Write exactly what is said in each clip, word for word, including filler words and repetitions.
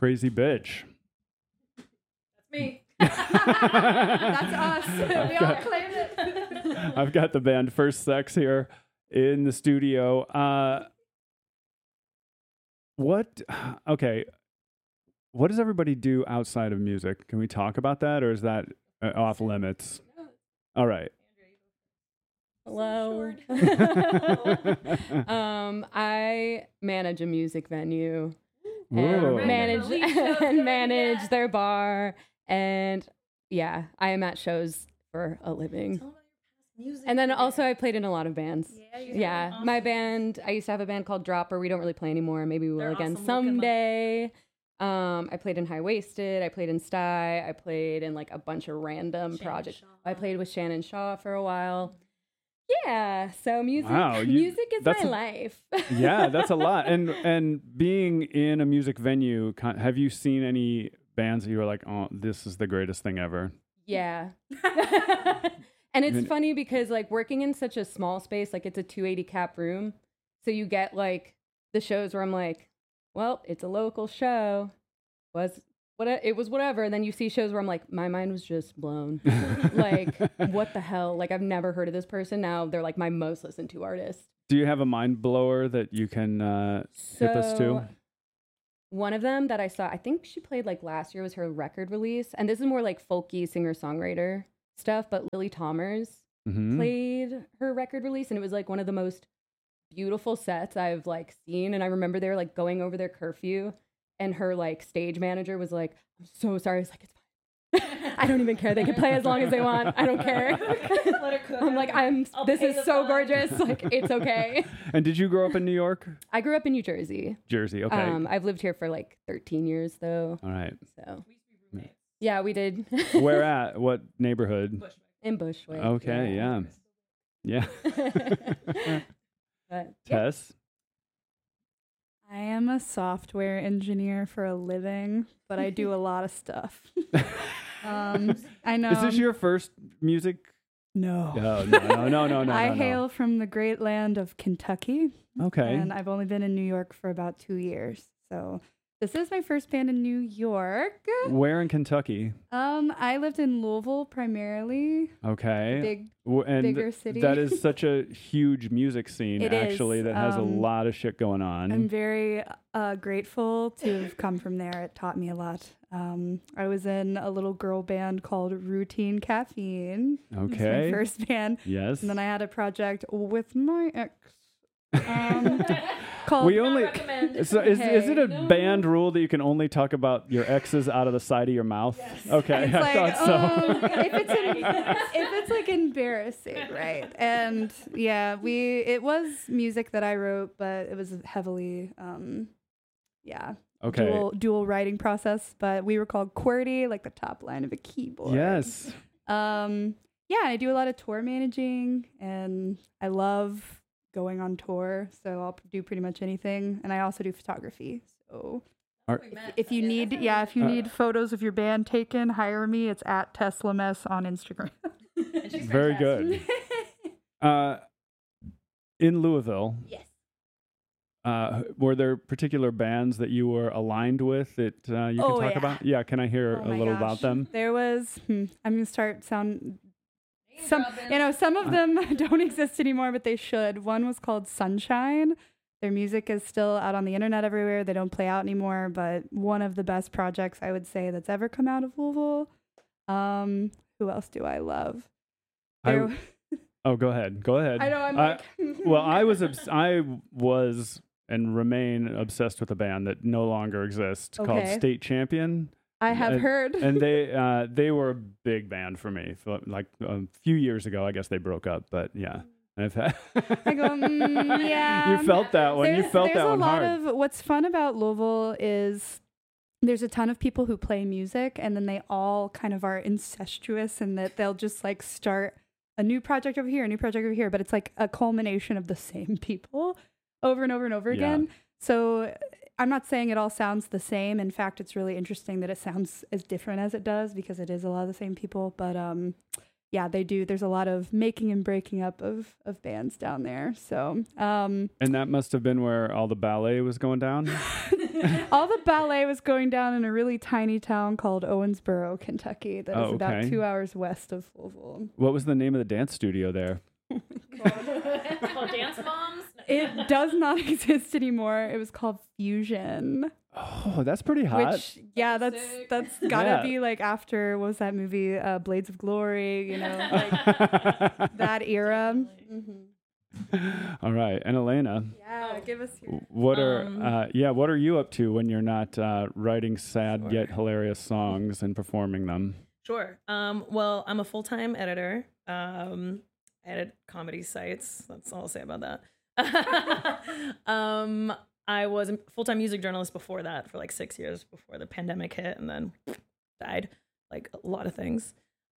Crazy Bitch. That's me. That's us. We all claim it. I've got the band First Sex here in the studio. Uh, what? Okay. What does everybody do outside of music? Can we talk about that, or is that uh, off limits? All right. Hello. um, I manage a music venue. Whoa. And manage and manage their bar, and yeah, I am at shows for a living. And then also I played in a lot of bands. Yeah, you Yeah, awesome. my band. I used to have a band called Dropper. We don't really play anymore. Maybe we will They're again awesome. Look 'em up. someday. Um, I played in High Waisted. I played in Sty. I played in like a bunch of random Shannon projects. Shaw. I played with Shannon Shaw for a while. Yeah, so music. Wow, you- music is that's my a- life. Yeah, that's a lot. And and being in a music venue, ki- have you seen any bands that you were like, oh, this is the greatest thing ever? Yeah. And it's mean- funny because like working in such a small space, like it's a two eighty cap room. So you get like the shows where I'm like, well, it's a local show. Was what it was whatever. And then you see shows where I'm like, my mind was just blown. Like, what the hell? Like I've never heard of this person. Now they're like my most listened to artist. Do you have a mind blower that you can uh, So hip us to? one of them that I saw, I think she played like last year was her record release. And this is more like folky singer-songwriter stuff, but Lily Tomers Mhm. played her record release, and it was like one of the most beautiful sets I've like seen. And I remember they were like going over their curfew, and her like stage manager was like, I'm so sorry. It's like, it's fine. I don't even care. They can play as long as they want. I don't care. Let her cook. I'm like, I'm I'll this pay is the so fine. gorgeous. Like, it's okay. And did you grow up in New York? I grew up in New Jersey. Jersey, okay. Um, I've lived here for like thirteen years though. All right. So We used to be roommates. yeah, we did. Where at? What neighborhood? Bushwick. In Bushwick. Okay, yeah. Yeah. But Tess? I am a software engineer for a living, but I do a lot of stuff. um, I know. Is this your first music? no? No, no, no, no, no, no. I no, no. hail from the great land of Kentucky, Okay. and I've only been in New York for about two years. So this is my first band in New York. Where in Kentucky? Um, I lived in Louisville primarily, Okay. big W- and bigger city. that is such a huge music scene, It is, actually, that has a um, lot of shit going on. I'm very uh, grateful to have come from there. It taught me a lot. Um, I was in a little girl band called Routine Caffeine. It was Okay. my first band. Yes. And then I had a project with my ex um, called. We only. recommend. So is, is it a Okay. band rule that you can only talk about your exes out of the side of your mouth? Okay, It's I like, thought so. um, if it's in, if it's like embarrassing, right? And yeah, we it was music that I wrote, but it was heavily, um, yeah, Okay. dual dual writing process. But we were called QWERTY, like the top line of a keyboard. Yes. Um, yeah, I do a lot of tour managing, and I love going on tour, so I'll do pretty much anything. And I also do photography. So Are- We met. if you need, yeah, if you Uh, need photos of your band taken, hire me. It's at Tesla Mess on Instagram. And she's Very fantastic. good. Uh, in Louisville, Yes. uh, were there particular bands that you were aligned with that uh, you Oh, can talk yeah. about? Yeah, can I hear Oh a my little gosh. about them? There was, hmm, I'm gonna start sound. Name Some, dropping. you know, some Uh. of them don't exist anymore, but they should. One was called Sunshine. Their music is still out on the internet everywhere. They don't play out anymore, but one of the best projects I would say that's ever come out of Louisville. Um, who else do I love? I- There- Oh, go ahead. Go ahead. I know I'm I- like. Well, I was obs- I was and remain obsessed with a band that no longer exists called Okay. State Champion, I have and- heard. and they uh, they were a big band for me. So, like a few years ago, I guess they broke up, but yeah, I've had. I go, mm, yeah. You felt that one. You There's- felt there's that a one lot hard. of what's fun about Louisville is there's a ton of people who play music, and then they all kind of are incestuous, and that they'll just like start a new project over here, a new project over here, but it's like a culmination of the same people over and over and over Yeah. again. So I'm not saying it all sounds the same. In fact, it's really interesting that it sounds as different as it does because it is a lot of the same people. But um, yeah, they do. There's a lot of making and breaking up of of bands down there. So um, And that must have been where all the ballet was going down. all the ballet was going down in a really tiny town called Owensboro, Kentucky. That is Oh, about okay. two hours west of Louisville. What was the name of the dance studio there? Called Dance Moms. It does not exist anymore. It was called Fusion. Oh, that's pretty hot. Which, yeah, that's Sick. that's gotta Yeah. be like after what was that movie, uh, Blades of Glory? You know, like that era. Mhm. All right, and Elena, Yeah, give us your. what are Um, uh, yeah, what are you up to when you're not uh, writing sad Sure. yet hilarious songs and performing them? Sure. Um, well, I'm a full-time editor. Um, I edit comedy sites. That's all I'll say about that. um, I was a full-time music journalist before that for like six years before the pandemic hit, and then died, like a lot of things.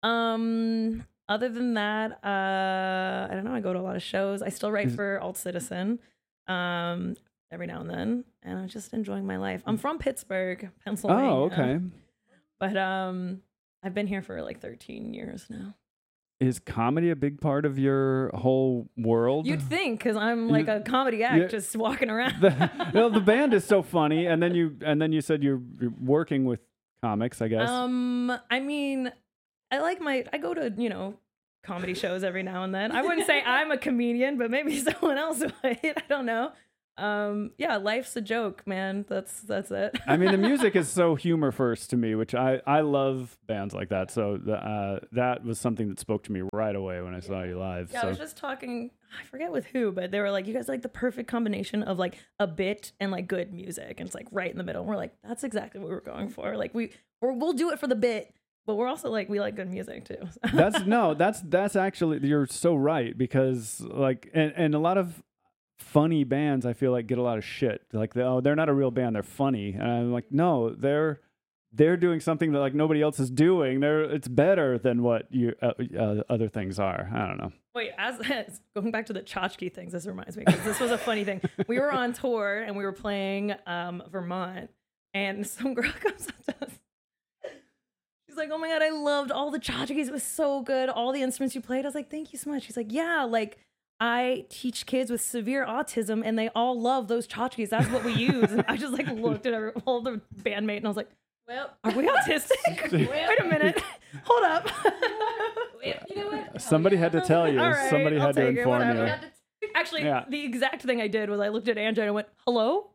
Um, other than that, uh, I don't know. I go to a lot of shows. I still write Is- for Alt Citizen um, every now and then, and I'm just enjoying my life. I'm from Pittsburgh, Pennsylvania. Oh, okay. But um, I've been here for like thirteen years now. Is comedy a big part of your whole world? You'd think, because I'm like You- a comedy act yeah. just walking around. the, well, the band is so funny, and then you and then you said you're, you're working with comics, I guess. um, I mean, I like my, I go to, you know, comedy shows every now and then. I wouldn't say I'm a comedian, but maybe someone else would. I don't know. Um, yeah, life's a joke, man. That's that's it. I mean, the music is so humor first to me, which I, I love bands like that. So the, uh, that was something that spoke to me right away when I saw you live. Yeah, so I was just talking, I forget with who, but they were like, you guys are like the perfect combination of like a bit and like good music. And it's like right in the middle. And we're like, that's exactly what we're going for. Like we, we're, we'll do it for the bit, but we're also like, we like good music too. that's no, that's that's actually you're so right because like and, and a lot of funny bands I feel like get a lot of shit like they, oh they're not a real band, they're funny, and I'm like no, they're they're doing something that like nobody else is doing. They're it's better than what you uh, uh, other things are. I don't know. Wait, as, as going back to the tchotchke things, this reminds me because this was a funny thing. We were on tour and we were playing um, Vermont, and some girl comes up to us. She's like, "Oh my god, I loved all the tchotchkes. It was so good. All the instruments you played." I was like, "Thank you so much." She's like, "Yeah, like I teach kids with severe autism, and they all love those tchotchkes. That's what we use." And I just like looked at every, all the bandmate, and I was like, Well, "Are we autistic? Wait a minute, hold up." you know what? Somebody had to tell you. All right, Somebody I'll had to take it, inform whatever. you. Had to- Actually, Yeah. the exact thing I did was I looked at Andrew and I went, "Hello."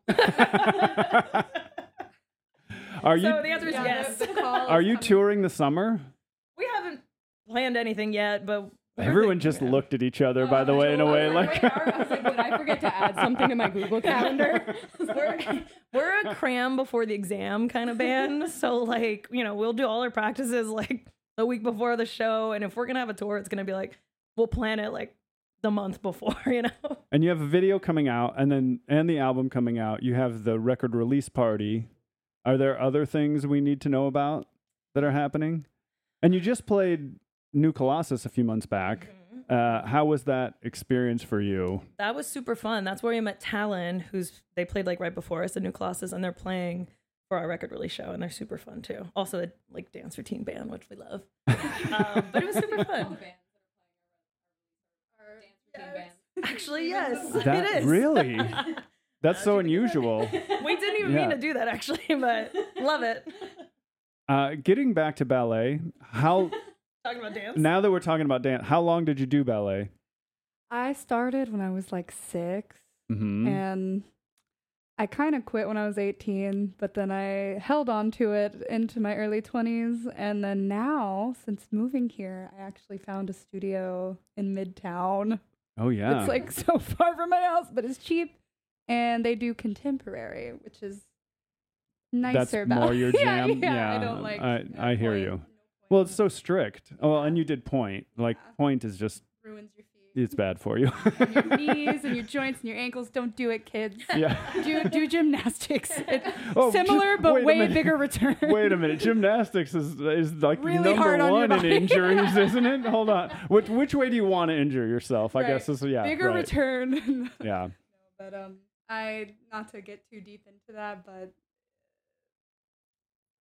Are you So the answer is Yeah, yes. the- the call is are you coming. touring the summer? We haven't planned anything yet, but we're Everyone thinking just about it. looked at each other, by the way, in a way like. I was like, did I forget to add something to my Google Calendar? We're, we're a cram before the exam kind of band, so like you know we'll do all our practices like the week before the show, and if we're gonna have a tour, it's gonna be like we'll plan it like the month before, you know. And you have a video coming out, and then and the album coming out. You have the record release party. Are there other things we need to know about that are happening? And you just played New Colossus a few months back. Uh, how was that experience for you? That was super fun. That's where we met Talon, who's they played like right before us, the New Colossus, and they're playing for our record release show, and they're super fun too. Also a like dance routine band, which we love. um, but it was super fun. Actually, yes, That it is. really? That's so unusual. We didn't even Yeah. mean to do that actually, but love it. Uh, getting back to ballet, how Talking about dance. now that we're talking about dance, how long did you do ballet? I started when I was like six, Mm-hmm. and I kind of quit when I was eighteen, but then I held on to it into my early twenties. And then now, since moving here, I actually found a studio in Midtown. Oh yeah. It's like so far from my house, but it's cheap. And they do contemporary, which is nicer. That's more your yeah, jam. yeah, I don't like. I, no I hear point, you. no point. Well, it's so strict. Oh, well, and you did point. Like Yeah. point is just ruins your feet. it's bad for you. And your knees and your joints and your ankles. Don't do it, kids. yeah. Do do gymnastics. It's Oh, similar, ju- but wait a way minute. bigger return. Wait a minute. Gymnastics is is like Really number hard on your one in body. injuries, isn't it? Hold on. Which which way do you want to injure yourself? I Right. guess is yeah. Bigger right. return. Yeah. But um, I not to get too deep into that, but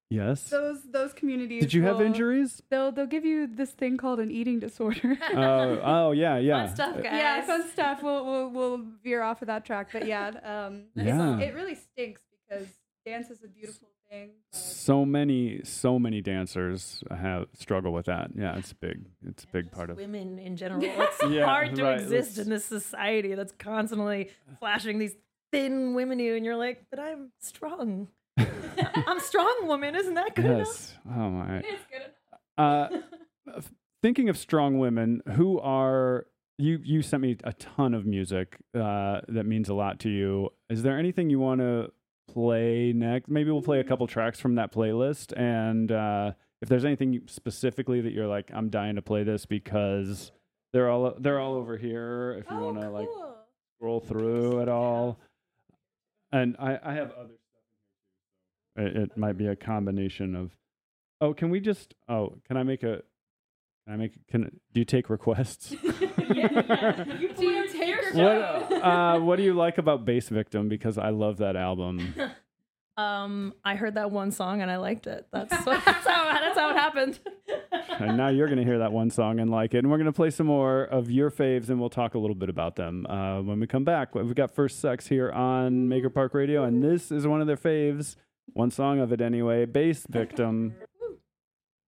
Yes. Those those communities. Did you have will- injuries? They'll they'll give you this thing called an eating disorder. Oh, oh yeah, yeah. Fun stuff, guys. Yeah, fun stuff. We'll we'll we'll veer off of that track, but yeah, um, it's- Yeah. it really stinks because dance is a beautiful thing. but- So many, so many dancers have struggle with that. Yeah, it's big. It's a big part of. women in general. It's Yeah, hard to right, exist let's- in this society that's constantly flashing these thin women to you, and you're like, but I'm strong. I'm strong, woman. Isn't that good enough? Yes. Oh my. It's good Uh, f- thinking of strong women, who are you? You sent me a ton of music uh, that means a lot to you. Is there anything you want to play next? Maybe we'll play a couple tracks from that playlist, and uh, if there's anything specifically that you're like, I'm dying to play this because they're all they're all over here. If you Oh, want to like cool. scroll through at all, and I, I have other stuff in here too. It, it might be a combination of. Oh, can we just? Oh, can I make a? Can I make? Can do you take requests? yeah, yeah. You Do you play take your her- show. What uh, What do you like about Bass Victim? Because I love that album. Um, I heard that one song and I liked it. That's what, that's how that's how it happened. And now you're going to hear that one song and like it. And we're going to play some more of your faves and we'll talk a little bit about them uh, when we come back. We've got First Sex here on Maker Park Radio, and this is one of their faves. One song of it anyway, Bass Victim.